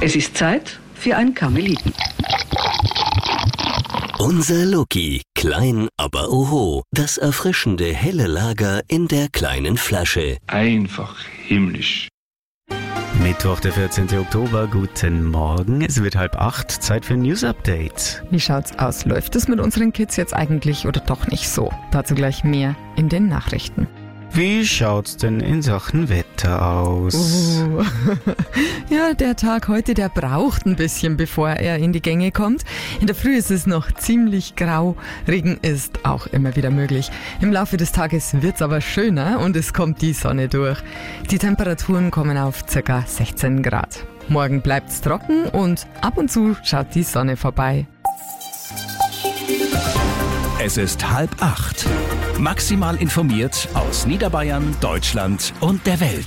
Es ist Zeit für ein Karmeliten. Unser Loki, klein aber oho, das erfrischende helle Lager in der kleinen Flasche. Einfach himmlisch. Mittwoch, der 14. Oktober, guten Morgen. Es wird 7:30, Zeit für ein News-Update. Wie schaut's aus? Läuft es mit unseren Kids jetzt eigentlich oder doch nicht so? Dazu gleich mehr in den Nachrichten. Wie schaut's denn in Sachen Wetter aus? Ja, der Tag heute, der braucht ein bisschen, bevor er in die Gänge kommt. In der Früh ist es noch ziemlich grau. Regen ist auch immer wieder möglich. Im Laufe des Tages wird's aber schöner und es kommt die Sonne durch. Die Temperaturen kommen auf ca. 16 Grad. Morgen bleibt's trocken und ab und zu schaut die Sonne vorbei. Es ist 7:30. Maximal informiert aus Niederbayern, Deutschland und der Welt.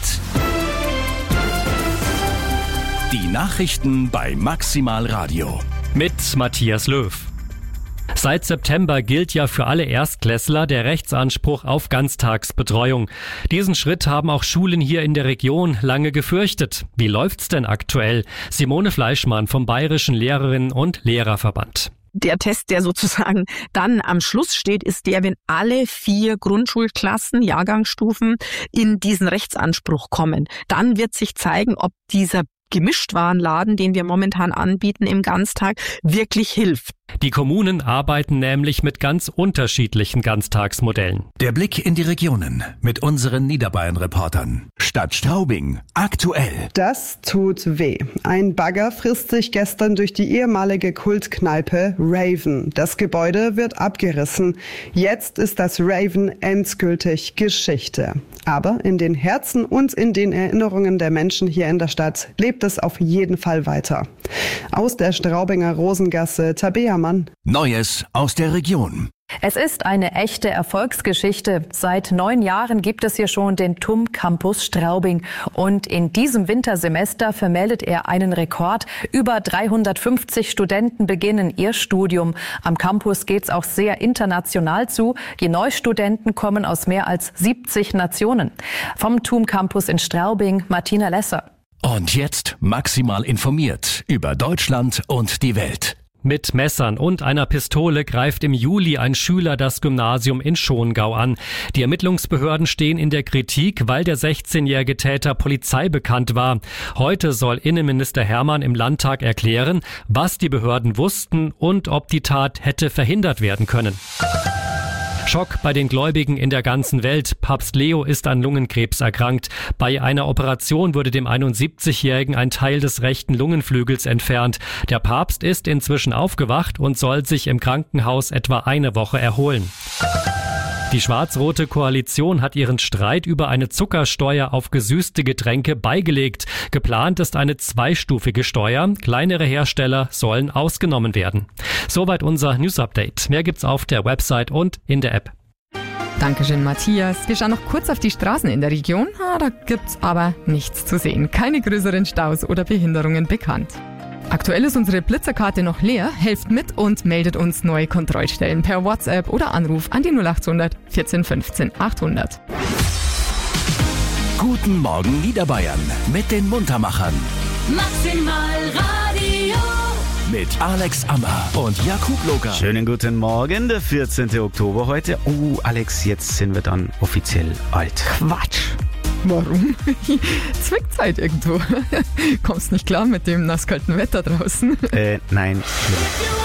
Die Nachrichten bei Maximal Radio. Mit Matthias Löw. Seit September gilt ja für alle Erstklässler der Rechtsanspruch auf Ganztagsbetreuung. Diesen Schritt haben auch Schulen hier in der Region lange gefürchtet. Wie läuft's denn aktuell? Simone Fleischmann vom Bayerischen Lehrerinnen- und Lehrerverband. Der Test, der sozusagen dann am Schluss steht, ist der, wenn alle 4 Grundschulklassen, Jahrgangsstufen in diesen Rechtsanspruch kommen. Dann wird sich zeigen, ob dieser Gemischtwarenladen, den wir momentan anbieten im Ganztag, wirklich hilft. Die Kommunen arbeiten nämlich mit ganz unterschiedlichen Ganztagsmodellen. Der Blick in die Regionen mit unseren Niederbayern-Reportern. Stadt Straubing, aktuell. Das tut weh. Ein Bagger frisst sich gestern durch die ehemalige Kultkneipe Raven. Das Gebäude wird abgerissen. Jetzt ist das Raven endgültig Geschichte. Aber in den Herzen und in den Erinnerungen der Menschen hier in der Stadt lebt es auf jeden Fall weiter. Aus der Straubinger Rosengasse, Tabea Mann. Neues aus der Region. Es ist eine echte Erfolgsgeschichte. Seit 9 Jahren gibt es hier schon den TUM Campus Straubing. Und in diesem Wintersemester vermeldet er einen Rekord. Über 350 Studenten beginnen ihr Studium. Am Campus geht's auch sehr international zu. Die Neustudenten kommen aus mehr als 70 Nationen. Vom TUM Campus in Straubing, Martina Lesser. Und jetzt maximal informiert über Deutschland und die Welt. Mit Messern und einer Pistole greift im Juli ein Schüler das Gymnasium in Schongau an. Die Ermittlungsbehörden stehen in der Kritik, weil der 16-jährige Täter polizeibekannt war. Heute soll Innenminister Hermann im Landtag erklären, was die Behörden wussten und ob die Tat hätte verhindert werden können. Schock bei den Gläubigen in der ganzen Welt. Papst Leo ist an Lungenkrebs erkrankt. Bei einer Operation wurde dem 71-Jährigen ein Teil des rechten Lungenflügels entfernt. Der Papst ist inzwischen aufgewacht und soll sich im Krankenhaus etwa eine Woche erholen. Die schwarz-rote Koalition hat ihren Streit über eine Zuckersteuer auf gesüßte Getränke beigelegt. Geplant ist eine 2-stufige Steuer. Kleinere Hersteller sollen ausgenommen werden. Soweit unser News-Update. Mehr gibt's auf der Website und in der App. Dankeschön, Matthias. Wir schauen noch kurz auf die Straßen in der Region. Da gibt's aber nichts zu sehen. Keine größeren Staus oder Behinderungen bekannt. Aktuell ist unsere Blitzerkarte noch leer. Helft mit und meldet uns neue Kontrollstellen per WhatsApp oder Anruf an die 0800 14 15 800. Guten Morgen Niederbayern mit den Muntermachern. Maximal Radio. Mit Alex Ammer und Jakub Loka. Schönen guten Morgen, der 14. Oktober heute. Oh, Alex, jetzt sind wir dann offiziell alt. Quatsch. Warum? Zwickt's halt irgendwo. Kommst nicht klar mit dem nasskalten Wetter draußen? Nein.